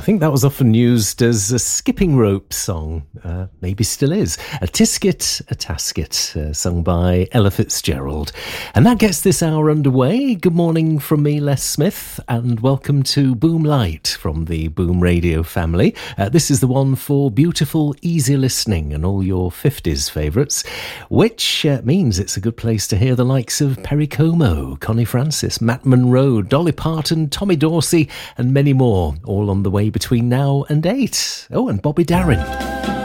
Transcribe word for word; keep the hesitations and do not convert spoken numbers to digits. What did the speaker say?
think that was often used as a skipping rope song. Uh, maybe still is. A Tisket, a Tasket, uh, sung by Ella Fitzgerald. And that gets this hour underway. Good morning from me, Les Smith, and welcome to Boom Light from the Boom Radio family. Uh, this is the one for beautiful, easy listening and all your fifties favourites, which uh, means it's a good place to hear the likes of Perry Como, Connie Francis, Matt Monro, Dolly Parton, Tommy Dorsey, and many more, all on the way between now and eight. Oh, and Bobby Darin.